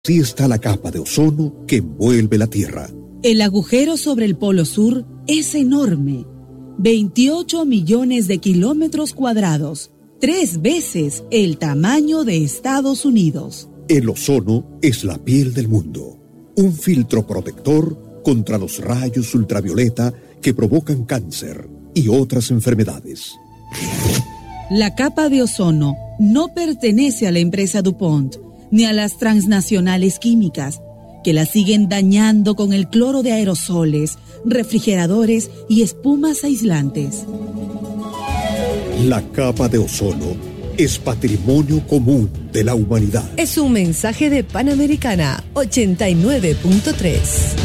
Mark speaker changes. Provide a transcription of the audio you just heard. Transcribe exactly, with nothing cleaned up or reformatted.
Speaker 1: Así está la capa de ozono que envuelve la Tierra.
Speaker 2: El agujero sobre el Polo Sur es enorme. veintiocho millones de kilómetros cuadrados, tres veces el tamaño de Estados Unidos.
Speaker 1: El ozono es la piel del mundo, un filtro protector contra los rayos ultravioleta que provocan cáncer y otras enfermedades.
Speaker 2: La capa de ozono no pertenece a la empresa DuPont ni a las transnacionales químicas, que la siguen dañando con el cloro de aerosoles, refrigeradores y espumas aislantes.
Speaker 1: La capa de ozono es patrimonio común de la humanidad.
Speaker 3: Es un mensaje de Panamericana ochenta y nueve punto tres.